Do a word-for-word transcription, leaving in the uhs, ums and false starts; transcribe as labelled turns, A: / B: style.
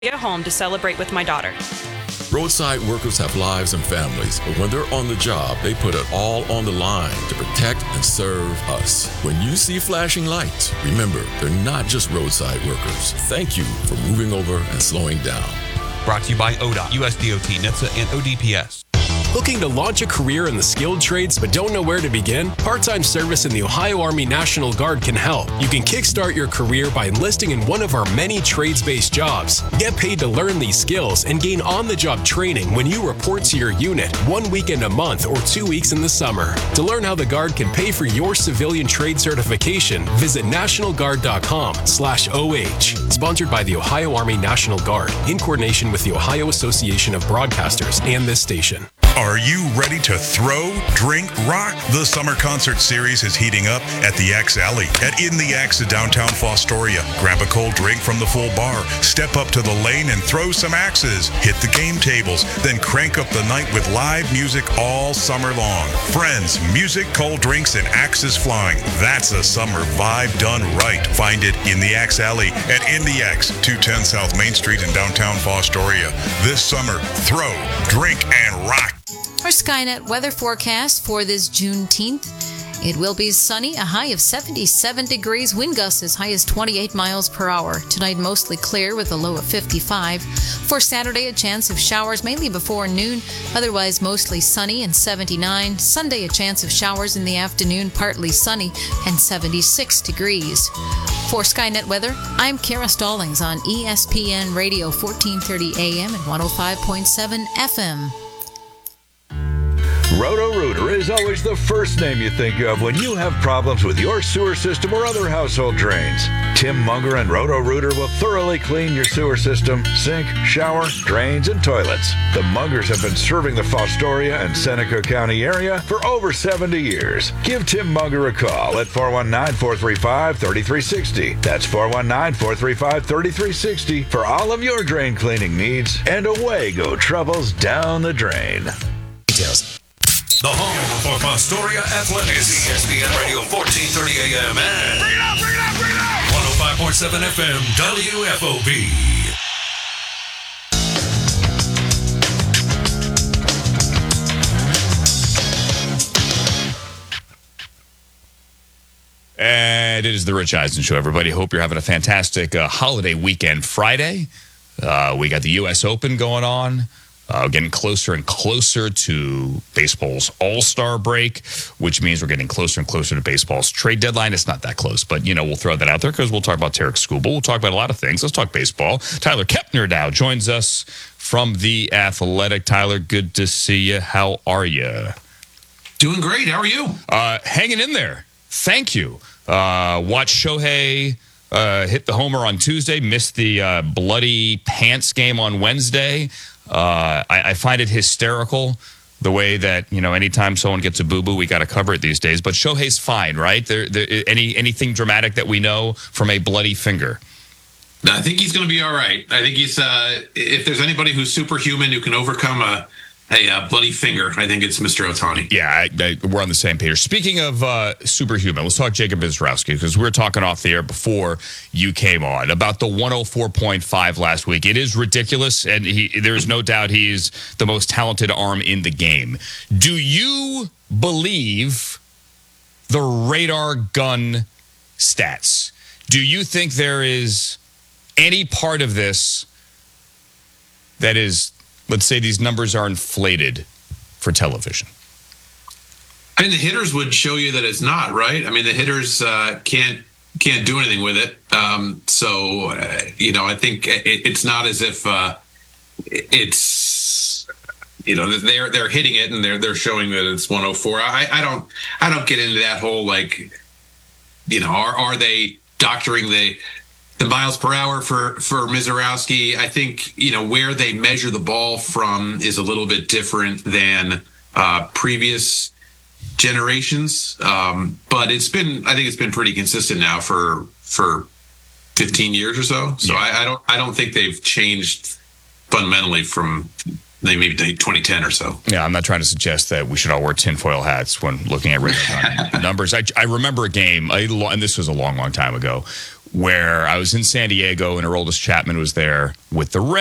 A: At home to celebrate with my daughter.
B: Roadside workers have lives and families, but when they're on the job, they put it all on the line to protect and serve us. When you see flashing lights, remember, they're not just roadside workers. Thank you for moving over and slowing down.
C: Brought to you by O D O T, U S D O T, NHTSA, and O D P S.
D: Looking to launch a career in the skilled trades but don't know where to begin? Part-time service in the Ohio Army National Guard can help. You can kickstart your career by enlisting in one of our many trades-based jobs. Get paid to learn these skills and gain on-the-job training when you report to your unit one weekend a month or two weeks in the summer. To learn how the Guard can pay for your civilian trade certification, visit nationalguard.com slash OH. Sponsored by the Ohio Army National Guard in coordination with the Ohio Association of Broadcasters and this station.
E: Are you ready to throw, drink, rock? The summer concert series is heating up at the Axe Alley at In the Axe in downtown Fostoria. Grab a cold drink from the full bar, step up to the lane and throw some axes, hit the game tables, then crank up the night with live music all summer long. Friends, music, cold drinks, and axes flying. That's a summer vibe done right. Find it in the Axe Alley at In the Axe, two ten South Main Street in downtown Fostoria. This summer, throw, drink, and rock.
F: Our Skynet weather forecast for this Juneteenth. It will be sunny, a high of seventy-seven degrees, wind gusts as high as twenty-eight miles per hour. Tonight, mostly clear with a low of fifty-five. For Saturday, a chance of showers mainly before noon, otherwise mostly sunny and seventy-nine. Sunday, a chance of showers in the afternoon, partly sunny and seventy-six degrees. For Skynet weather, I'm Kara Stallings on E S P N Radio fourteen thirty A M and one oh five point seven F M.
G: Roto-Rooter is always the first name you think of when you have problems with your sewer system or other household drains. Tim Munger and Roto-Rooter will thoroughly clean your sewer system, sink, shower, drains, and toilets. The Mungers have been serving the Fostoria and Seneca County area for over seventy years. Give Tim Munger a call at four one nine, four three five, three three six zero. That's four one nine, four three five, three three six zero for all of your drain cleaning needs, and away go troubles down the drain. Details.
H: The home for Fostoria Athletics. E S P N Radio fourteen thirty A M and bring it up, bring it up, bring it up. one oh five point seven F M W F O B.
C: And it is the Rich Eisen Show, everybody. Hope you're having a fantastic uh, holiday weekend. Friday, uh, we got the U S Open going on. Uh, getting closer and closer to baseball's all-star break, which means we're getting closer and closer to baseball's trade deadline. It's not that close, but, you know, we'll throw that out there because we'll talk about Tarek Skubal. We'll talk about a lot of things. Let's talk baseball. Tyler Kepner now joins us from The Athletic. Tyler, good to see you. How are you?
I: Doing great. How are you?
C: Uh, hanging in there. Thank you. Uh, watch Shohei uh, hit the homer on Tuesday, missed the uh, bloody pants game on Wednesday. Uh, I, I find it hysterical the way that, you know, anytime someone gets a boo-boo, we got to cover it these days. But Shohei's fine, right? There, there, any anything dramatic that we know from a bloody finger?
I: I think he's going to be all right. I think he's, uh, if there's anybody who's superhuman who can overcome a, a, a bloody finger, I think it's Mister Ohtani.
C: Yeah, I, I, we're on the same page. Speaking of uh, superhuman, let's talk Jacob Visrowski, because we were talking off the air before you came on about the one oh four point five last week. It is ridiculous, and he, there's no doubt he's the most talented arm in the game. Do you believe the radar gun stats? Do you think there is any part of this that is, let's say these numbers are inflated for television?
I: I mean, the hitters would show you that it's not, right? I mean, the hitters uh, can't can't do anything with it. Um, so, uh, you know, I think it, it's not as if uh, it's, you know, they're they're hitting it and they're they're showing that it's one oh four. I, I don't I don't get into that whole, like, you know, are are they doctoring the the miles per hour for for Mizorowski? I think, you know, where they measure the ball from is a little bit different than uh, previous generations. Um, but it's been, I think it's been pretty consistent now for for fifteen years or so. So yeah. I, I don't I don't think they've changed fundamentally from maybe twenty ten or so.
C: Yeah, I'm not trying to suggest that we should all wear tinfoil hats when looking at radar gun numbers. I, I remember a game, and this was a long, long time ago, where I was in San Diego and Aroldis Chapman was there with the